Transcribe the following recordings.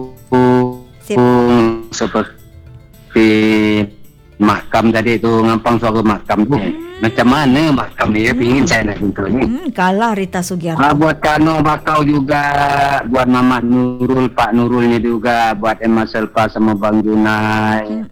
Sip. Seperti makam tadi itu, ngampang suara makam tuh. Macam mana makam ni? Pingin saya nak contoh ni. Kalah Rita Sugiarto. Buat Kano Bakau juga, buat Mamat Nurul, Pak Nurul ni juga, buat Emma Selpa sama Bang Junai,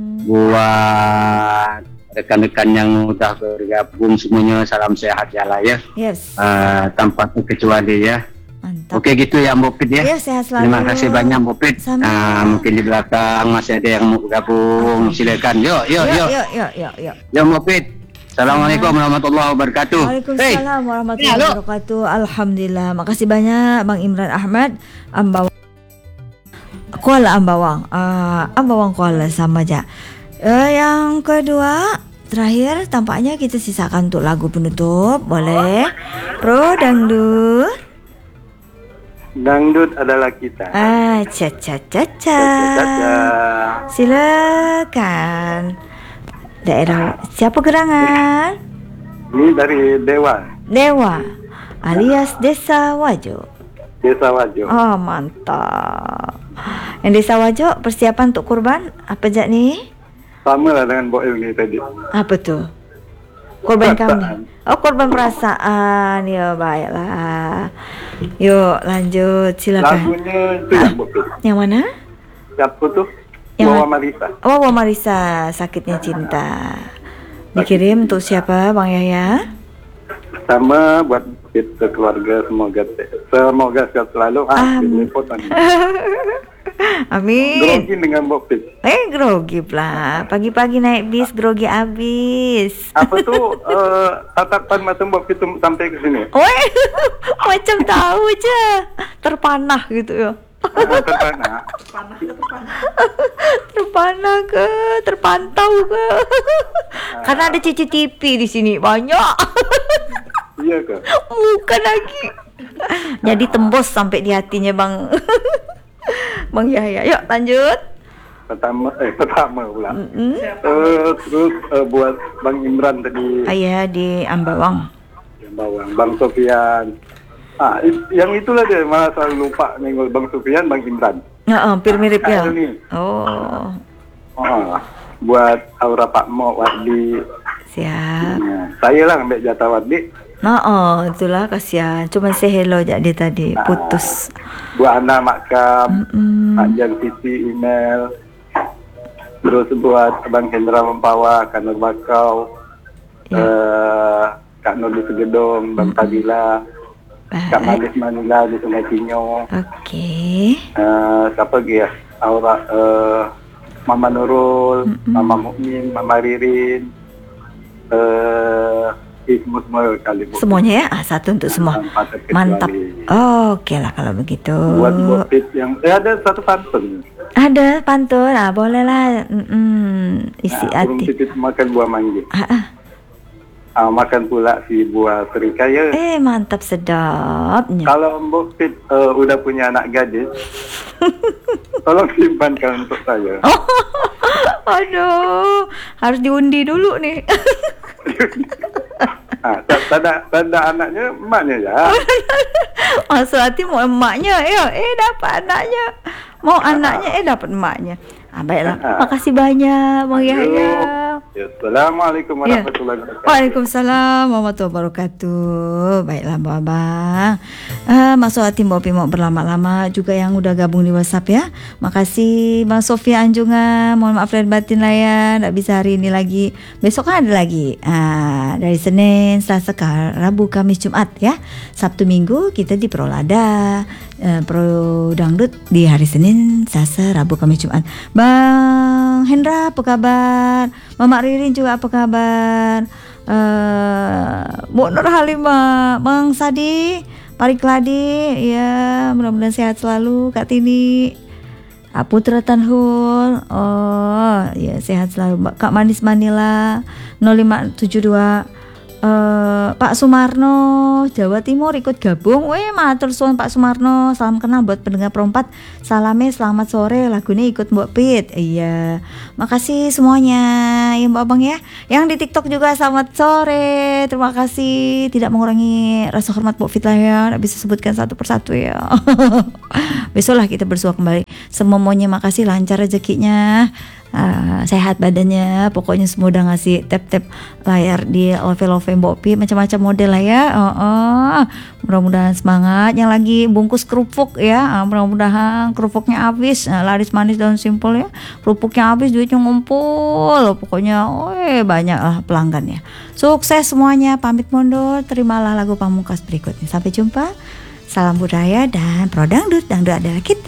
buat rekan-rekan yang sudah bergabung semuanya, salam sehat ya lah ya. Yes. Tanpa terkecuali ya. Mantap. Okey gitu ya Mbok Pit ya. Ya, sehat selalu. Terima kasih banyak Mbok Pit. Mungkin di belakang masih ada yang mau bergabung. Silakan. Yuk. Ya Mbok Pit. Assalamualaikum warahmatullahi wabarakatuh. Waalaikumsalam warahmatullahi wabarakatuh. Alhamdulillah. Makasih banyak Bang Imran Ahmad, Ambawang Kuala Ambawang. Ambawang Kuala sama aja. Yang kedua, terakhir tampaknya kita sisakan untuk lagu penutup. Boleh? Pro dangdut. Dangdut adalah kita. Silakan. Daerah siapa gerangan? Ini dari Dewa. Dewa alias Desa Wajo. Desa Wajo. Oh, mantap. Yang Desa Wajo persiapan untuk kurban apa jak ni? Sama lah dengan Boel ni tadi. Apa tu? Korban Perasaan. kami. Oh, korban perasaan. Ya, baiklah. Yuk, lanjut. Silakan. Lagunya itu yang betul. Yang mana? Siapa tu? Yang Wawa Marisa. Oh, Wawa Marisa, Sakitnya Cinta. Dikirim untuk siapa, Bang Yahya? Sama buat kita keluarga, semoga sehat selalu. Amin. Grogi dengan Bopit. Grogi pula. Pagi-pagi naik bis, grogi abis. Apa tu tatapan mata Bopit sampai ke sini? Macam tahu je. Terpanah gitu ya. Terpanah. Terpanah ke? Terpantau ke? Karena ada CCTV di sini banyak. Iya ke? Bukan lagi. Jadi tembus sampai di hatinya Bang Bang Yahya. Yuk lanjut. Pertama pula. Terus buat Bang Imran tadi. Ayah di Ambawang. Bang Sofian. Yang itulah dia malah selalu lupa nengol Bang Sofian, Bang Imran. Hampir mirip ya. Oh. Buat Aura Pak Mo, Waddi. Siap. Saya lah ambil jatah Waddi. Itulah kasihan. Cuma say hello je dia tadi. Putus. Buat Ana Makam, Jan Siti email. Terus buat Abang Hendra Mempawa, Kanur Bakau, Kak Nur di Segedong, Bang Fadila, Kak Malis Manila di Sungai Tinyo. Okey. Siapa lagi ya? Aura, Mama Nurul, Mama Mukmin, Mama Ririn. Semua kali. Semuanya ya? Satu untuk semua. Mantap. Okey lah kalau begitu. Buat Bopit yang ada satu pantun. Ada pantun. Boleh lah. Isi hati. Burung makan buah mangga. Makan pula si buah serikaya. Mantap, sedapnya. Kalau Mbok Pit udah punya anak gadis, tolong simpankan untuk saya. Aduh, harus diundi dulu nih. Tanda anaknya emaknya ya. Maksud hati mau emaknya, dapat anaknya. Mau anaknya, dapat emaknya. Baiklah, makasih banyak Bang Yahya. Assalamualaikum warahmatullahi wabarakatuh. Waalaikumsalam warahmatullahi wabarakatuh. Baiklah Abang. Masuk hati Mbak Opi mau berlama-lama juga yang udah gabung di WhatsApp ya. Makasih Bang Sofia Anjungan. Mohon maaf lahir batin lah ya, nggak bisa hari ini lagi. Besok kan ada lagi. Dari Senin, Selasa, Rabu, Kamis, Jumat ya. Sabtu Minggu kita di Prolada. Pro Dangdut di hari Senin, Selasa, Rabu, Kamis, Jumat. Bang Hendra apa kabar? Mama Ririn juga apa kabar? Bu Nur Halimah, Bang Sadi, Parikladi, ya mudah-mudahan sehat selalu. Kak Tini, Putra Tanhul, ya sehat selalu. Kak Manis Manila 0572 Pak Sumarno Jawa Timur ikut gabung. Matur suwun Pak Sumarno. Salam kenal buat pendengar perempat. Salame selamat sore. Lagunya ikut Mbok Pit. Iya. Makasih semuanya ya Mbak Abang ya. Yang di TikTok juga selamat sore. Terima kasih. Tidak mengurangi rasa hormat Mbok Fit lah ya. Nggak bisa sebutkan satu persatu ya. Besok lah kita bersua kembali. Semuanya makasih, lancar rezekinya. Sehat badannya, pokoknya semua udah ngasih tap layar di love Mbok Pi, macam-macam model lah ya. Mudah-mudahan semangat. Yang lagi bungkus kerupuk ya, mudah-mudahan kerupuknya habis, laris manis dan simpel ya. Kerupuknya habis, duitnya ngumpul, pokoknya banyak lah pelanggannya. Sukses semuanya, pamit mundur. Terimalah lagu pamungkas berikutnya. Sampai jumpa. Salam budaya dan pro dangdut adalah kita.